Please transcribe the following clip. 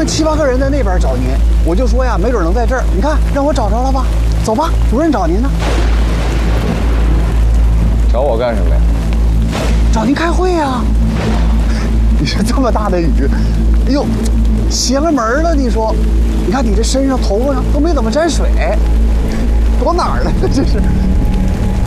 7、8个人在那边找您，我就说呀，没准能在这儿。你看，让我找着了吧？走吧，主任找您呢。 找我干什么呀？ 找您开会呀。你说这么大的雨，哎呦，邪了门了！你说，你看你这身上、头发上都没怎么沾水，躲哪儿了？这是。